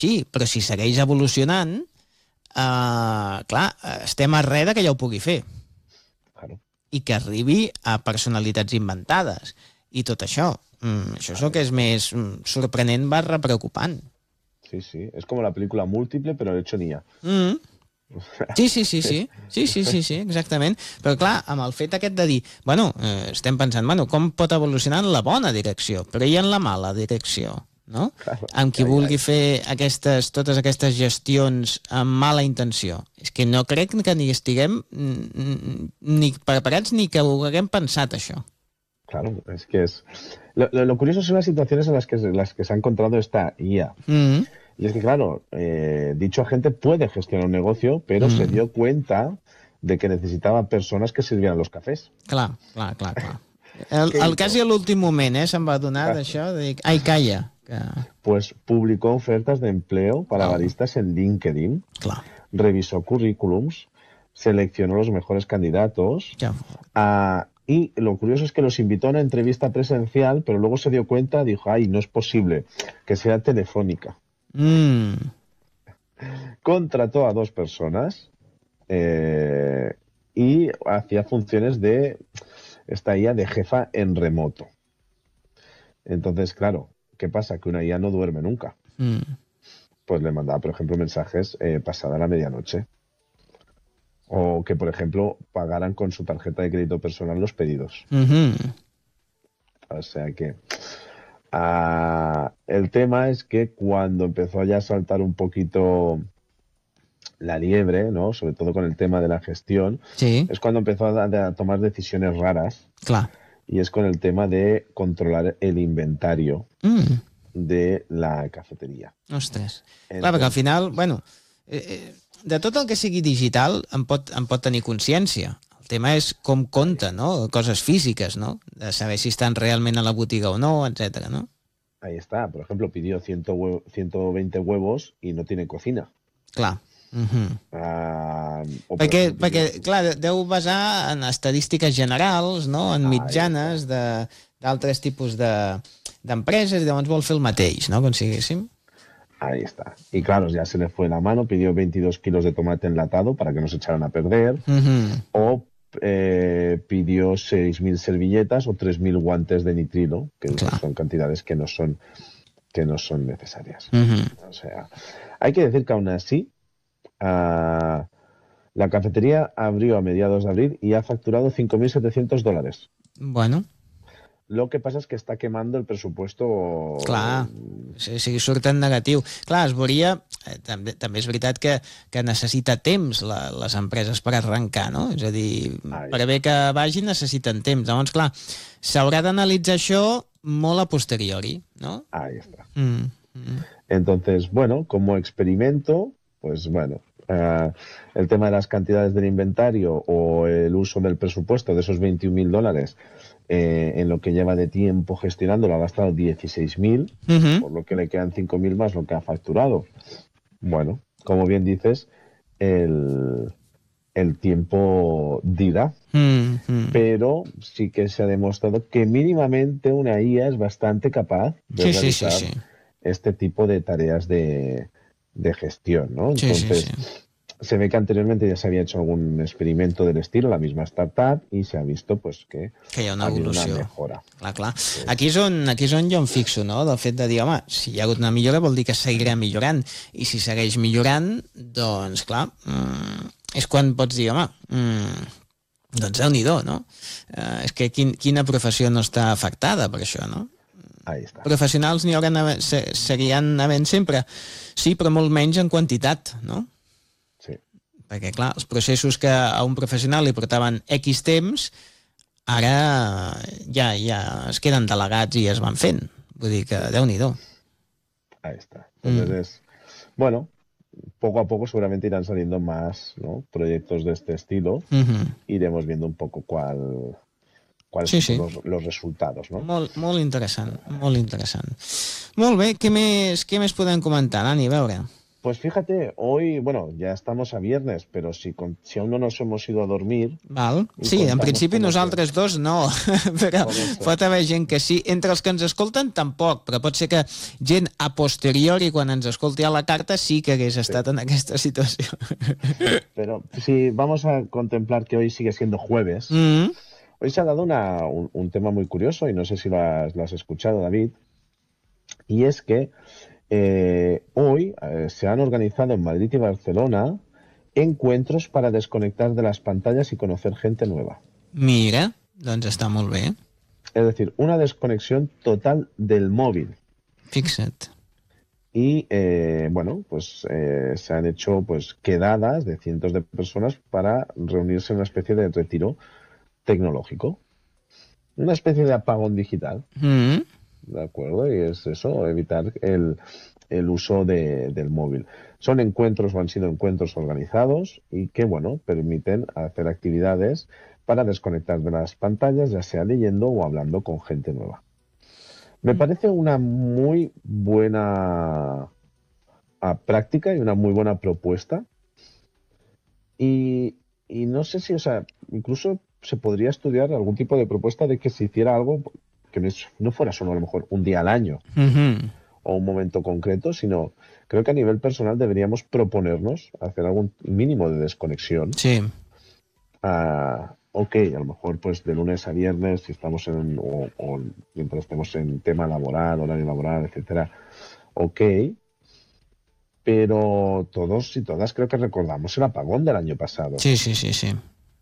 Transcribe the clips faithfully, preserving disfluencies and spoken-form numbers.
Sí, però si segueix evolucionant, eh, clar, estem arrere que ja ho pugui fer. Claro. I que arribi a personalitats inventades. I tot això. Mm, això és el que és més mm, sorprenent barra preocupant. Sí, sí. És com la pel·lícula Múltiple, però hecho en I A. Mm. Sí, sí, sí, sí. Sí, sí, sí, sí, exactament. Però clar, amb el fet aquest de dir, bueno, eh, estem pensant, bueno, com pot evolucionar en la bona direcció, però i en la mala direcció, no? Claro, amb qui ja, vulgui ja. fer aquestes, totes aquestes gestions amb mala intenció. És que no crec que ni estiguem ni preparats ni que ho haguem pensat, això. Claro, es que es... Lo, lo, lo curioso son las situaciones en las que, las que se ha encontrado esta I A. Mm-hmm. Y es que, claro, eh, dicho agente puede gestionar un negocio, pero Mm. se dio cuenta de que necesitaba personas que sirvieran los cafés. Clar, clar, clar, clar. El, Què el hizo? quasi a l'últim moment, eh, se'n va donar d'això, de dir, ai, calla. Que... Pues publicó ofertas de empleo para Wow. baristas en LinkedIn, Clar. revisó currículums, seleccionó los mejores candidatos, Ja. a, y lo curioso es que los invitó a una entrevista presencial, pero luego se dio cuenta, dijo, ay, no es posible, que sea telefónica. Mm. Contrató a dos personas eh, y hacía funciones de esta I A de jefa en remoto. Entonces, claro, ¿qué pasa? Que una I A no duerme nunca. Mm. Pues le mandaba, por ejemplo, mensajes eh, pasada la medianoche. O que, por ejemplo, pagaran con su tarjeta de crédito personal los pedidos. Mm-hmm. O sea que... Uh, el tema es que cuando empezó ya a saltar un poquito la liebre, ¿no? Sobre todo con el tema de la gestión, Sí. es cuando empezó a, a tomar decisiones raras. Clar. Y es con el tema de controlar el inventario Mm. de la cafetería. Ostres. Entonces... Clar, perquè al final, bueno, eh, eh, de tot el que sigui digital en pot, en pot tenir consciència. El tema és com compta, no? Coses físiques, no? De saber si estan realment a la botiga o no, etcètera, no? Ahí está. Por ejemplo, pidió cien hue ciento veinte huevos y no tiene cocina. Clar. Mm-hmm. Uh, o perquè, ejemplo, perquè, pidió... clar, deu basar en estadístiques generals, no? En mitjanes d'altres tipus d'empreses, de, i llavors vol fer el mateix, no? Com si diguéssim. Ahí está. Y claro, ya se le fue la mano, pidió veintidós kilos de tomate enlatado para que no se echaran a perder, Mm-hmm. o eh, pidió seis mil servilletas o tres mil guantes de nitrilo, que Claro. son cantidades que no son, que no son necesarias. Mm-hmm. O sea, hay que decir que aún así, uh, la cafetería abrió a mediados de abril y ha facturado cinco mil setecientos dólares. Bueno... Lo que pasa es que está quemando el presupuesto... Clar, si, si surt en negatiu. Clar, es veuria... Eh, també, també és veritat que, que necessita temps la, les empreses per arrencar, no? És a dir, Ai. per bé que vagin necessiten temps. Llavors, clar, s'haurà d'analitzar això molt a posteriori, no? Ahí está. Mm, mm. Entonces, bueno, como experimento, pues bueno, uh, el tema de las cantidades del inventario o el uso del presupuesto de esos veintiún mil dólares eh, en lo que lleva de tiempo gestionando, lo ha gastado dieciséis mil, Mm-hmm. por lo que le quedan cinco mil más lo que ha facturado. Bueno, como bien dices, el, el tiempo dirá, Mm-hmm. pero sí que se ha demostrado que mínimamente una I A es bastante capaz de Sí, sí, realizar sí, sí. este tipo de tareas de, de gestión, ¿no? Sí, Entonces, sí, sí. se ve que anteriormente ya se había hecho algún experimento del estilo, la misma startup, y se ha visto pues que, Que hi ha una ha habido una evolució. mejora. Clar, clar. Aquí és, on, aquí és on jo em fixo, no? Del fet de dir, home, si hi ha hagut una millora vol dir que seguirà millorant. I si segueix millorant, doncs, clar, mm, és quan pots dir, home, mm, doncs déu-n'hi-do, no? Eh, és que quin, quina professió no està afectada per això, no? Ahí está. Professionals n'hi hauran, se, seguiran havent sempre, sí, però molt menys en quantitat, no? Sí. Perquè, clar, els processos que a un professional li portaven X temps, ara ja, ja es queden delegats i es van fent. Vull dir que déu-n'hi-do. Ahí está. Entonces Mm. es, bueno, poco a poco seguramente irán saliendo más, ¿no? Proyectos de este estilo. Mm-hmm. Iremos viendo un poco cuál, cuáles Sí, son sí. los, los resultados, ¿no? Molt, molt interessant, molt interessant. Molt bé, què més, què més podem comentar, Dani? A veure. Pues fíjate, hoy, bueno, ya estamos a viernes, pero si, con, si aún no nos hemos ido a dormir... Val. Sí, en principi nosaltres que... dos no, però pot haver gent que sí. Entre els que ens escolten tampoc, però pot ser que gent a posteriori, quan ens escolti a la carta, sí que hagués estat sí. en aquesta situació. Pero si vamos a contemplar que hoy sigue siendo jueves, mm-hmm. hoy se ha dado una, un, un tema muy curioso, y no sé si lo has, lo has escuchado, David, y es que Eh, hoy eh, se han organizado en Madrid y Barcelona encuentros para desconectar de las pantallas y conocer gente nueva. Mira, doncs està molt bé. Es decir, una desconexión total del móvil. Fixa't. Y, eh, bueno, pues eh, se han hecho pues quedadas de cientos de personas para reunirse en una especie de retiro tecnológico. Una especie de apagón digital. Mm-hmm. ¿De acuerdo? Y es eso, evitar el, el uso de, del móvil. Son encuentros o han sido encuentros organizados y que, bueno, permiten hacer actividades para desconectar de las pantallas, ya sea leyendo o hablando con gente nueva. Me parece una muy buena a, práctica y una muy buena propuesta. Y, y no sé si, o sea, incluso se podría estudiar algún tipo de propuesta de que se hiciera algo que no fuera solo a lo mejor un día al año uh-huh. o un momento concreto, sino creo que a nivel personal deberíamos proponernos hacer algún mínimo de desconexión. Sí. Uh, ok, a lo mejor pues de lunes a viernes, si estamos en, o, o mientras estemos en tema laboral, horario laboral, etcétera, ok, pero todos y todas creo que recordamos el apagón del año pasado. Sí, sí, sí, sí.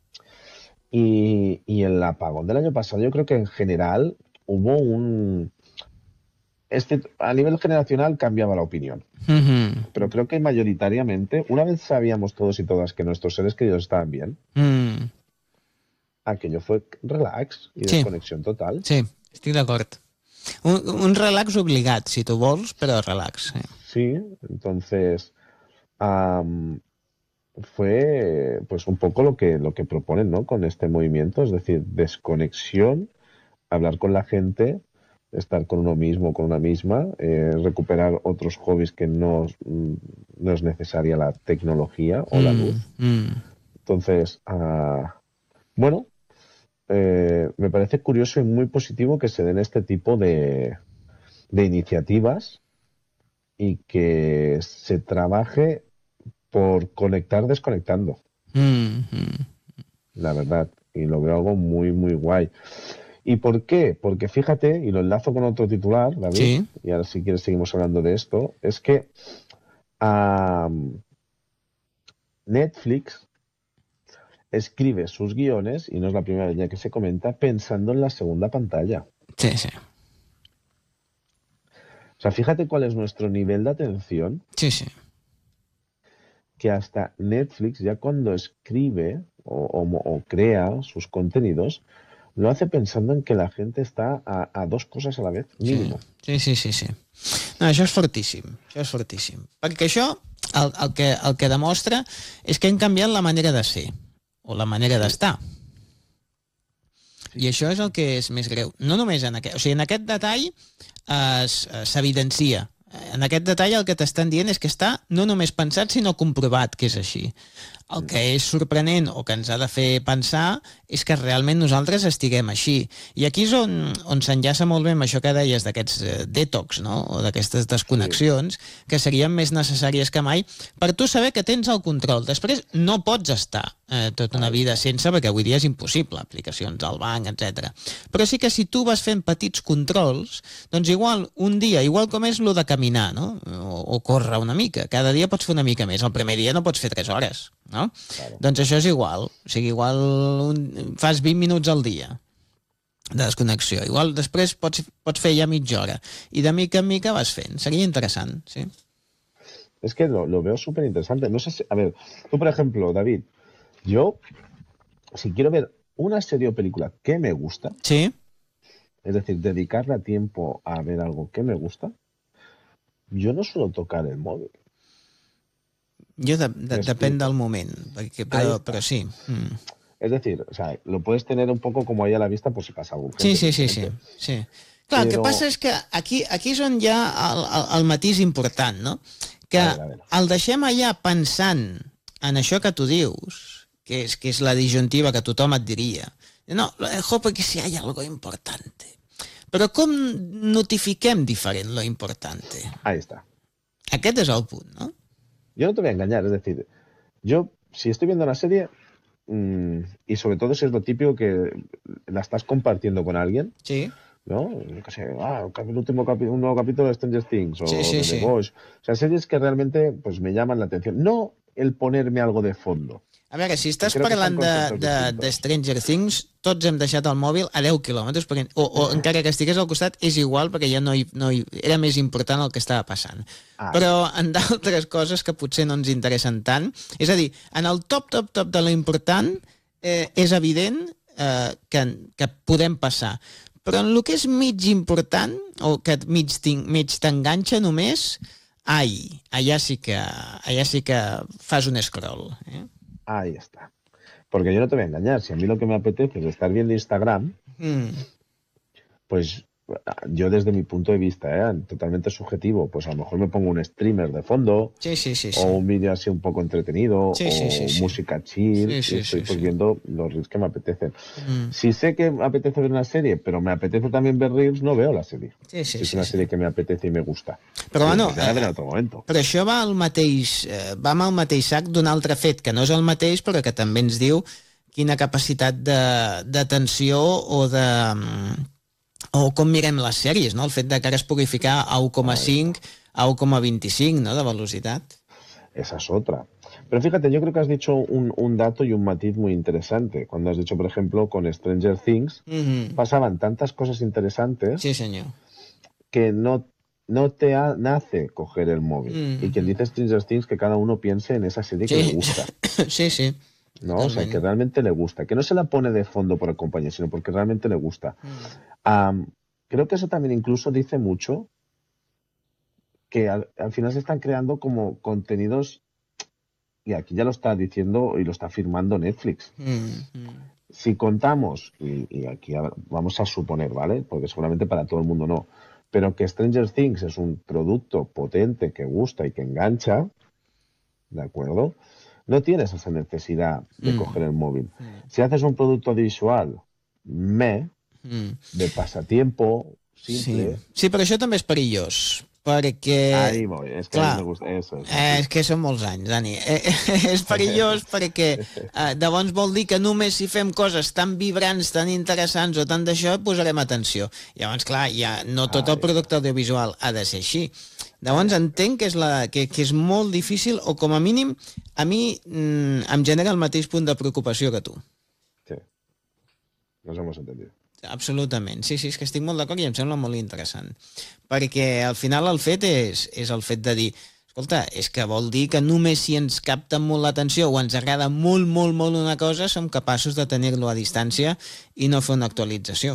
Y, y el apagón del año pasado yo creo que en general hubo un... Este, a nivel generacional cambiaba la opinión. Uh-huh. Pero creo que mayoritariamente, una vez sabíamos todos y todas que nuestros seres queridos estaban bien, uh-huh. aquello fue relax y sí. desconexión total. Sí, estic d'acord. Un, un relax obligat, si tu vols, però relax. Sí, sí, entonces... Um, fue pues un poco lo que, lo que proponen, ¿no? Con este movimiento, es decir, desconexión, hablar con la gente, estar con uno mismo, con una misma, eh, recuperar otros hobbies que no, no es necesaria la tecnología o mm, la luz. Mm. Entonces, uh, bueno, eh, me parece curioso y muy positivo que se den este tipo de, de iniciativas y que se trabaje por conectar desconectando. Mm-hmm. La verdad. Y lo veo algo muy, muy guay. ¿Y por qué? Porque fíjate, y lo enlazo con otro titular, David, sí. y ahora si quieres seguimos hablando de esto, es que um, Netflix escribe sus guiones, y no es la primera vez ya que se comenta, pensando en la segunda pantalla. Sí, sí. O sea, fíjate cuál es nuestro nivel de atención. Sí, sí. Que hasta Netflix, ya cuando escribe o, o, o crea sus contenidos, lo hace pensando en que la gente està a, a dos coses a la vez, mínimo. Sí, sí, sí, sí. No, això és fortíssim, això és fortíssim. Perquè això el, el, que, el que demostra és que hem canviat la manera de ser, o la manera d'estar. I això és el que és més greu. No només en aquest... O sigui, en aquest detall s'evidencia. En aquest detall el que t'estan dient és que està no només pensat, sinó comprovat que és així. El que és sorprenent o que ens ha de fer pensar és que realment nosaltres estiguem així. I aquí és on, on s'enllaça molt bé amb això que deies d'aquests eh, detox, no? O d'aquestes desconnexions, sí. que serien més necessàries que mai per tu saber que tens el control. Després no pots estar eh, tota una vida sense, perquè avui dia és impossible, aplicacions al banc, etcètera. Però sí que si tu vas fent petits controls, doncs igual un dia, igual com és lo de caminar, no? O, o córrer una mica. Cada dia pots fer una mica més. El primer dia no pots fer tres hores. No? Claro. Doncs això és igual, o sigui, igual un, fas vint minuts al dia de desconnexió, igual després pots, pots fer ja mitja hora i de mica en mica vas fent, sería interesant, sí. Es que lo, lo veo súper interesante, no sé si, a ver, tú por ejemplo, David, yo si quiero ver una serie o película que me gusta, sí, es decir, dedicarle a tiempo a ver algo que me gusta, yo no suelo tocar el móvil. Yo de, de, depende del moment, perquè, però, però sí. Mm. Es decir, o sea, lo puedes tener un poco como ahí a la vista por si pasa algo. Sí, sí, sí, sí, sí. Clar, però... el que passa és que aquí, aquí és on hi ha el, el, el matís important, no? que a ver, a ver. el deixem allà pensant en això que tu dius, que és, que és la disjuntiva que tothom et diria. No, lo dejo porque si hay algo importante. Però com notifiquem diferent lo importante? Ahí está. Aquest és el punt, ¿no? Yo no te voy a engañar, es decir, yo si estoy viendo una serie mmm, y sobre todo si es lo típico que la estás compartiendo con alguien, sí. ¿no? Yo qué sé, ah, el último capi un nuevo capítulo de Stranger Things o sí, sí, de sí. The Boys. O sea, series que realmente pues me llaman la atención. No el ponerme algo de fondo. A veure, si estàs parlant de, de, de Stranger Things, tots hem deixat el mòbil a deu quilòmetres, perquè, o, o encara que estigués al costat, és igual, perquè ja no hi, no hi, era més important el que estava passant. Ah. Però en d'altres coses que potser no ens interessen tant, és a dir, en el top, top, top de l'important, eh, és evident eh, que, que podem passar. Però en el que és mig important, o que mig, mig t'enganxa només, ai, allà sí que, allà sí que fas un scroll, eh? Ahí está. Porque yo no te voy a engañar. Si a mí lo que me apetece es estar viendo Instagram, mm. pues yo desde mi punto de vista, ¿eh? Totalmente subjetivo, pues a lo mejor me pongo un streamer de fondo, sí, sí, sí, sí. o un vídeo así un poco entretenido, sí, o sí, sí, sí. música chill, sí, sí, y estoy sí, pues sí. viendo los reels que me apetecen. Mm. Si sé que me apetece ver una serie, pero me apetece también ver reels, no veo la serie. Sí, sí, si es sí, una sí. serie que me apetece y me gusta. Però, sí, bueno, pues ya la veré en otro momento. Però això va al mateix, eh, va amb el mateix sac d'un altre fet, que no és el mateix, però que també ens diu quina capacitat d'atenció o de... o com mirem les sèries, no? El fet de que ara es pugui ficar a u coma cinc, a u coma vint-i-cinc, ¿no?, de velocitat. Esa es otra. Pero fíjate, yo creo que has dicho un, un dato y un matiz muy interesante. Cuando has dicho, por ejemplo, con Stranger Things, mm-hmm. pasaban tantas cosas interesantes sí, señor. que no, no te ha, nace coger el móvil. Mm-hmm. Y quien dice Stranger Things, que cada uno piense en esa serie sí. que le gusta. sí, sí. ¿No? O sea, que realmente le gusta. Que no se la pone de fondo por el compañero, sino porque realmente le gusta. Mm. Um, creo que eso también incluso dice mucho que al, al final se están creando como contenidos, y aquí ya lo está diciendo y lo está afirmando Netflix. Mm. Si contamos, y, y aquí vamos a suponer, ¿vale? Porque seguramente para todo el mundo no, pero que Stranger Things es un producto potente que gusta y que engancha, ¿de acuerdo? No tienes esa necesidad de mm. coger el móvil. Mm. Si haces un producto visual, me, mm. de pasatiempo, simple... Sí. sí, però això també és perillós, perquè... Ahí voy, és que clar, a mi me gusta eso. eso eh, és que són molts anys, Dani. Eh, eh, és perillós perquè eh, llavors vol dir que només si fem coses tan vibrants, tan interessants o tant d'això, posarem atenció. Llavors, clar, ja no tot el producte audiovisual ha de ser així. Llavors entenc que és, la, que, que és molt difícil, o com a mínim a mi mm, em genera el mateix punt de preocupació que tu. Sí, nos hemos entendido. Absolutament, sí, sí, és que estic molt d'acord i em sembla molt interessant. Perquè al final el fet és, és el fet de dir, escolta, és que vol dir que només si ens capta molt l'atenció o ens agrada molt, molt, molt una cosa, som capaços de tenir-lo a distància i no fer una actualització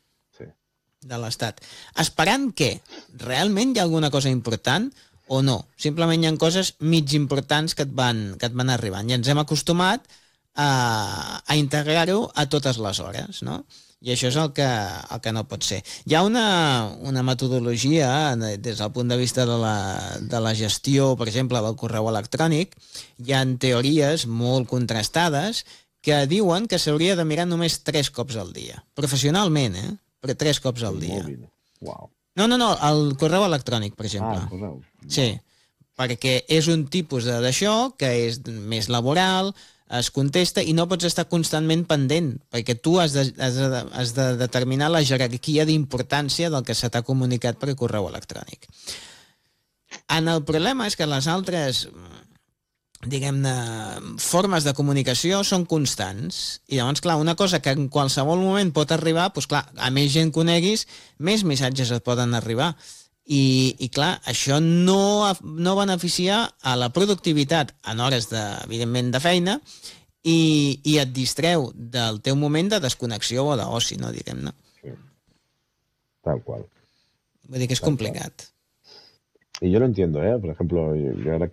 de l'estat. Esperant que realment hi ha alguna cosa important o no. Simplement hi ha coses mig importants que et van, que et van arribant. I ens hem acostumat a, a integrar-ho a totes les hores, no? I això és el que, el que no pot ser. Hi ha una, una metodologia des del punt de vista de la, de la gestió, per exemple, del correu electrònic. Hi ha teories molt contrastades que diuen que s'hauria de mirar només tres cops al dia. Professionalment, eh? Però tres cops al dia. Wow. No, no, no, el correu electrònic, per exemple. Ah, el correu. Sí, perquè és un tipus d'això que és més laboral, es contesta i no pots estar constantment pendent, perquè tu has de, has de, has de determinar la jerarquia d'importància del que se t'ha comunicat per correu electrònic. En el problema és que les altres, diguem-ne, formes de comunicació són constants. I llavors, clar, una cosa que en qualsevol moment pot arribar, doncs clar, a més gent coneguis, més missatges et poden arribar. I, i clar, això no, no beneficia a la productivitat en hores, de, evidentment, de feina i, i et distreu del teu moment de desconnexió o d'oci, no, diguem-ne. Sí. Tal qual. Vull dir que és Tal complicat. Cual. Y yo lo entiendo, ¿eh? Por ejemplo, yo ahora